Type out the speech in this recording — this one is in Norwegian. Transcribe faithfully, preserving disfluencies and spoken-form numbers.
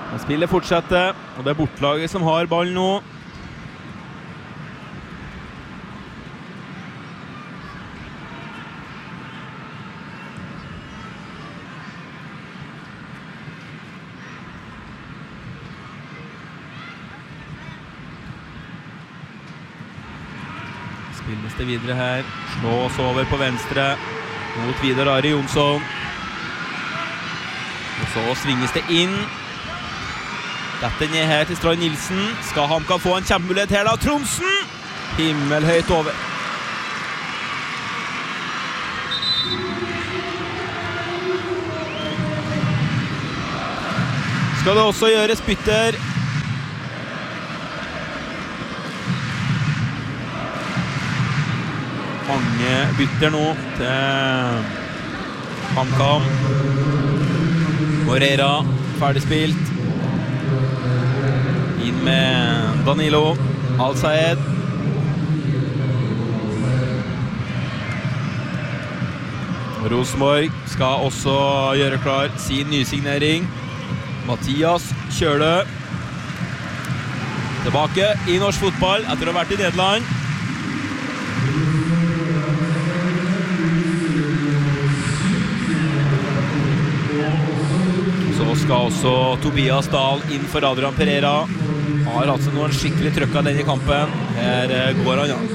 Spillet fortsetter, og det er bortlaget som har ball nå. Spilles det videre her. Slås over på venstre mot Vidar Ari Jonsson. Og så svinges det inn. Dette ned her til Strand Nilsen. Skal HamKam få en kjempemulighet her da? Tromsen! Himmelhøyt over. Skal det også gjøres bytter. Mange bytter nå til HamKam. Moreira, ferdigspilt. Inn med Danilo, Al-Sayed. Rosenborg skal også gjøre klar sin nysignering. Mathias Kjølø. Tilbake i norsk fotball etter å ha vært i Nederland. Så skal også Tobias Dahl inn for Adrian Pereira. Har altså noen skikkelig trøkk av denne kampen. Her går han, ja.